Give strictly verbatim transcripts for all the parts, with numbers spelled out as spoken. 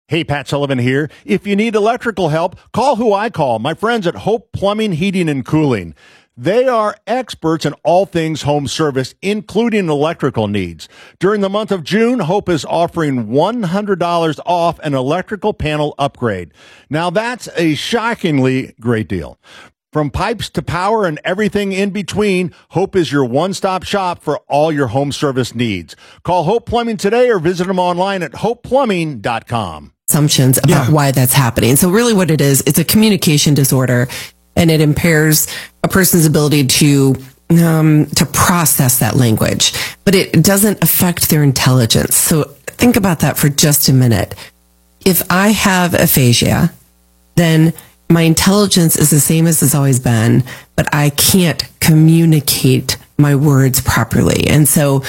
Hey, Pat Sullivan here. If you need electrical help, call who I call, my friends at Hope Plumbing, Heating, and Cooling. They are experts in all things home service, including electrical needs. During the month of June, Hope is offering one hundred dollars off an electrical panel upgrade. Now, that's a shockingly great deal. From pipes to power and everything in between, Hope is your one-stop shop for all your home service needs. Call Hope Plumbing today or visit them online at hope plumbing dot com. Assumptions about yeah. why that's happening. So really what it is, it's a communication disorder, and it impairs a person's ability to um, to process that language, but it doesn't affect their intelligence. So think about that for just a minute. If I have aphasia, then my intelligence is the same as it's always been, but I can't communicate my words properly. And so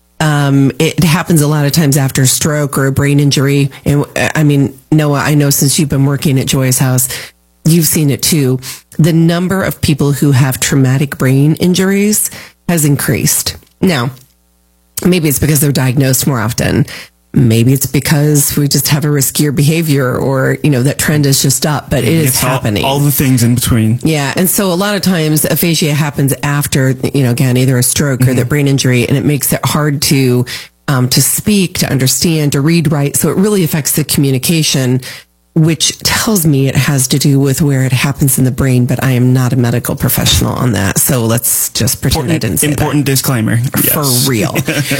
Um, it happens a lot of times after a stroke or a brain injury. And I mean, Noah, I know since you've been working at Joy's House, you've seen it too. The number of people who have traumatic brain injuries has increased. Now, maybe it's because they're diagnosed more often. Maybe it's because we just have a riskier behavior, or, you know, that trend is just up, but it is it's happening. All, all the things in between. Yeah. And so a lot of times aphasia happens after, you know, again, either a stroke mm-hmm. or the brain injury, and it makes it hard to, um, to speak, to understand, to read, write. So it really affects the communication, which tells me it has to do with where it happens in the brain, but I am not a medical professional on that. So let's just pretend important, I didn't say important that. disclaimer. For yes. real.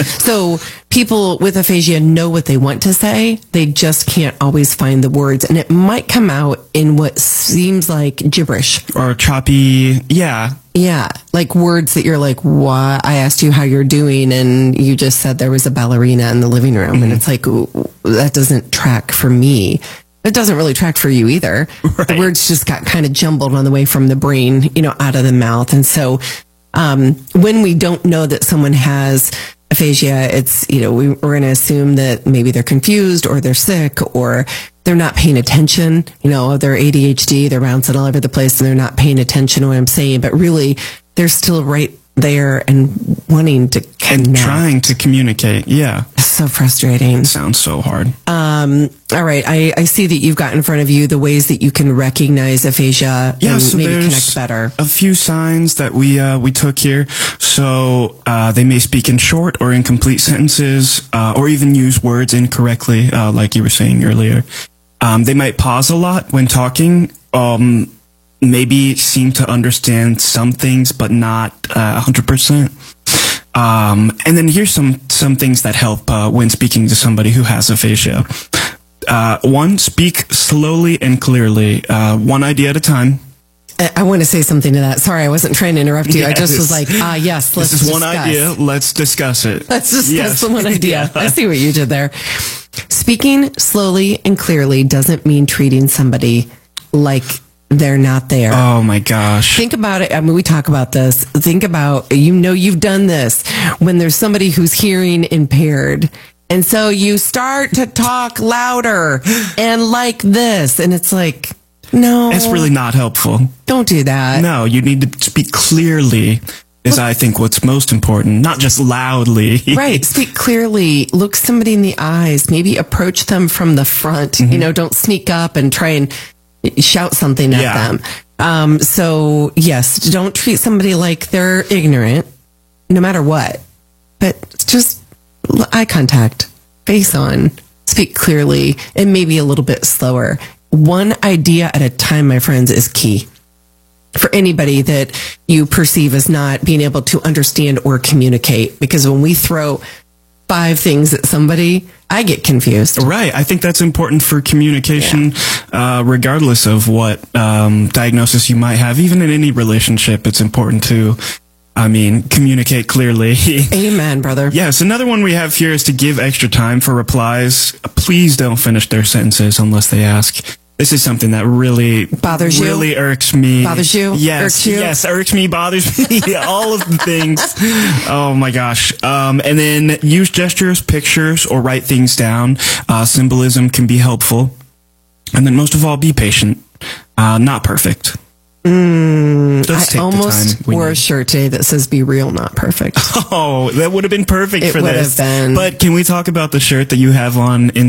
So people with aphasia know what they want to say. They just can't always find the words. And it might come out in what seems like gibberish. Or choppy. Yeah. Yeah. Like words that you're like, what? I asked you how you're doing, and you just said there was a ballerina in the living room. Mm-hmm. And it's like, that doesn't track for me. It doesn't really track for you either. Right. The words just got kind of jumbled on the way from the brain, you know, out of the mouth. And so, um, when we don't know that someone has aphasia, it's, you know, we, we're going to assume that maybe they're confused, or they're sick, or they're not paying attention. You know, they're A D H D, they're bouncing all over the place, and they're not paying attention to what I'm saying, but really they're still right there and wanting to connect. And trying to communicate. Yeah. So frustrating. Sounds so hard. Um, all right. I, I see that you've got in front of you the ways that you can recognize aphasia yeah, and so maybe there's connect better. A few signs that we, uh, we took here. So, uh, they may speak in short or incomplete sentences, uh, or even use words incorrectly, uh, like you were saying earlier. Um, they might pause a lot when talking, um, maybe seem to understand some things, but not uh, one hundred percent. Um, and then here's some, some things that help uh, when speaking to somebody who has aphasia. Uh, one, speak slowly and clearly, uh, one idea at a time. I, I want to say something to that. Sorry, I wasn't trying to interrupt you. Yes. I just was like, ah, yes, let's This is discuss. one idea. Let's discuss it. Let's discuss yes. the one idea. Yeah. I see what you did there. Speaking slowly and clearly doesn't mean treating somebody like they're not there. Oh my gosh. Think about it. I mean, we talk about this. Think about, you know, you've done this when there's somebody who's hearing impaired. And so you start to talk louder and like this. And it's like, no. It's really not helpful. Don't do that. No, you need to speak clearly. Is I think what's most important, not just loudly. Right. Speak clearly. Look somebody in the eyes. Maybe approach them from the front. Mm-hmm. You know, don't sneak up and try and shout something at yeah. them. Um, so yes, don't treat somebody like they're ignorant, no matter what. But just eye contact, face on, speak clearly, and maybe a little bit slower. One idea at a time, my friends, is key for anybody that you perceive as not being able to understand or communicate. Because when we throw five things at somebody, I get confused. Right. I think that's important for communication, yeah. uh, regardless of what um, diagnosis you might have. Even in any relationship, it's important to, I mean, communicate clearly. Amen, brother. Yes. Another one we have here is to give extra time for replies. Please don't finish their sentences unless they ask. This is something that really bothers you. Really irks me. Bothers you. Yes. Irks you? Yes. Irks me. Bothers me. All of the things. Oh my gosh. Um, and then use gestures, pictures, or write things down. Uh, symbolism can be helpful. And then most of all, be patient. Uh, not perfect. Mm, I almost wore a shirt today that says "Be real, not perfect." Oh, that would have been perfect it for would this. Have been. But can we talk about the shirt that you have on in